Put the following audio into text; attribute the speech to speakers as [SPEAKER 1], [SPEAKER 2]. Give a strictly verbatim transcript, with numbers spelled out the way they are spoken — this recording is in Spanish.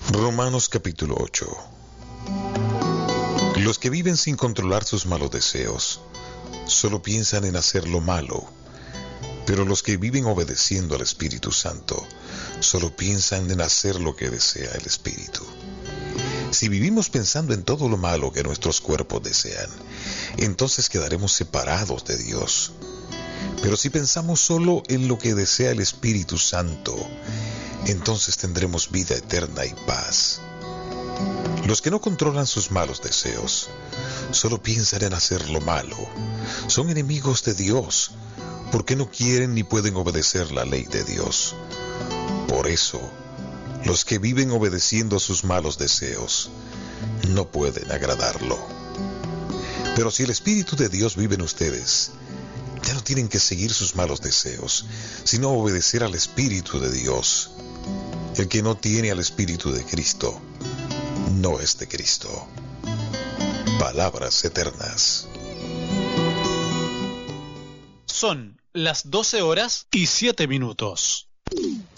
[SPEAKER 1] Romanos capítulo ocho. Los que viven sin controlar sus malos deseos solo piensan en hacer lo malo, pero los que viven obedeciendo al Espíritu Santo solo piensan en hacer lo que desea el Espíritu. Si vivimos pensando en todo lo malo que nuestros cuerpos desean, entonces quedaremos separados de Dios. Pero si pensamos solo en lo que desea el Espíritu Santo, entonces tendremos vida eterna y paz. Los que no controlan sus malos deseos solo piensan en hacer lo malo. Son enemigos de Dios, porque no quieren ni pueden obedecer la ley de Dios. Por eso, los que viven obedeciendo a sus malos deseos no pueden agradarlo. Pero si el Espíritu de Dios vive en ustedes, ya no tienen que seguir sus malos deseos, sino obedecer al Espíritu de Dios. El que no tiene al Espíritu de Cristo, no es de Cristo. Palabras eternas.
[SPEAKER 2] Son las doce horas y siete minutos.